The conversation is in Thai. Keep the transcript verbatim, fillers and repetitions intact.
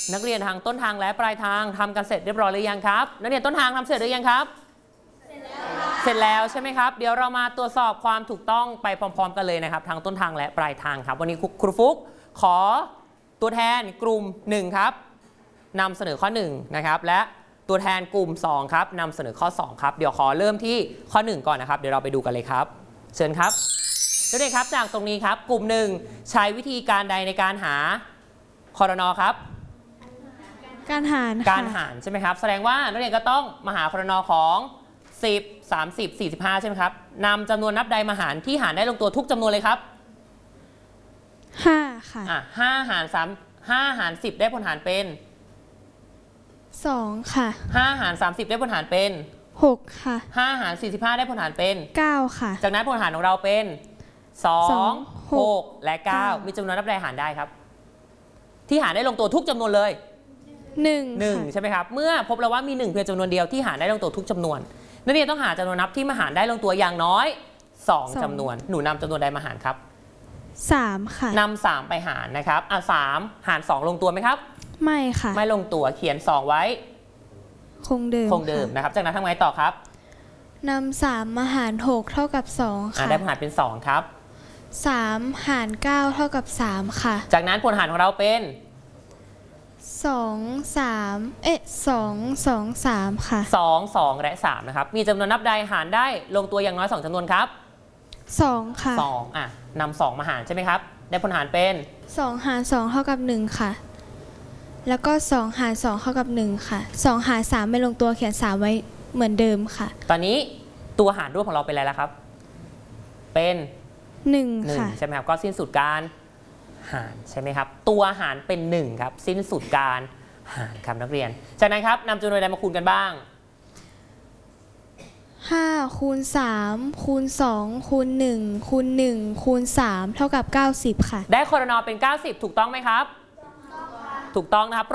นักเรียนทางต้นทางและปลายทางทำกันเสร็จเรียบร้อยหรือยังครับนักเรียนต้นทางทำเสร็จหรือยังครับเสร็จแล้วเสร็จแล้วใช่ไหมครับเดี๋ยวเรามาตรวจสอบความถูกต้องไปพร้อมๆกันเลยนะครับทั้งต้นทางและปลายทางครับวันนี้ครูฟุกขอตัวแทนกลุ่มหนึ่งครับนำเสนอข้อหนึ่งนะครับและตัวแทนกลุ่มสองครับนำเสนอข้อสองครับเดี๋ยวขอเริ่มที่ข้อหนึ่งก่อนนะครับเดี๋ยวเราไปดูกันเลยครับเชิญครับนักเรียนครับจากตรงนี้ครับกลุ่มหนึ่งใช้วิธีการใดในการหาครน.ครับการหารการหารใช่ไหมครับแสดงว่านักเรียนก็ต้องมาหาครน.ของสิบ สามสิบ สี่สิบห้าใช่ไหมครับนำจำนวนนับใดมาหารที่หารได้ลงตัวทุกจำนวนเลยครับห้าค่ะอ่ะห้าหารสาม ห้าหารสิบได้ผลหารเป็นสองค่ะห้าหารสามสิบได้ผลหารเป็นหกค่ะห้าหารสี่สิบห้าได้ผลหารเป็นเก้าค่ะจากนั้นผลหารของเราเป็นสอง หกและเก้ามีจำนวนนับใดหารได้ครับที่หารได้ลงตัวทุกจำนวนเลยหนึ่งหนึ่งใช่ไหมครับเมื่อพบแล้วว่ามีหนึ่งเพียงจำนวนเดียวที่หารได้ลงตัวทุกจำนวนนักเรียนต้องหาจำนวนนับที่มาหารได้ลงตัวอย่างน้อยสองจำนวนหนูนำจำนวนใดมาหารครับสามค่ะนำสามไปหารนะครับอ่ะสามหารสองลงตัวไหมครับไม่ค่ะไม่ลงตัวเขียนสองไว้คงเดิมคงเดิมนะครับจากนั้นทำไงต่อครับนำสามมาหารหกเท่ากับสองค่ะได้ผลหารเป็นสองครับสามหารเก้าเท่ากับสามค่ะจากนั้นผลหารของเราเป็นสองสามเอ๊ะสองสองสามค่ะสอง สองและสามนะครับมีจำนวนนับใดหารได้ลงตัวอย่างน้อยสองจำนวนครับสองค่ะสองอ่ะนำสองมาหารใช่ไหมครับได้ผลหารเป็นสองหารสองเท่ากับหนึ่งค่ะแล้วก็สองหารสองเท่ากับหนึ่งค่ะสองหารสามไม่ลงตัวเขียนสามไว้เหมือนเดิมค่ะตอนนี้ตัวหารร่วมของเราเป็นอะไรแล้วครับเป็นหนึ่งค่ะใช่ไหมครับก็สิ้นสุดการหารใช่ไหมครับตัวหารเป็นหนึ่งครับสิ้นสุดการหารครับนักเรียนจากนั้นครับนำจำนวนใดมาคูณกันบ้างห้าคูณสามคูณสองคูณหนึ่งคูณหนึ่งคูณสามเท่ากับเก้าสิบค่ะได้ครน.เป็นเก้าสิบถูกต้องไหมครับถูกต้องนะครับ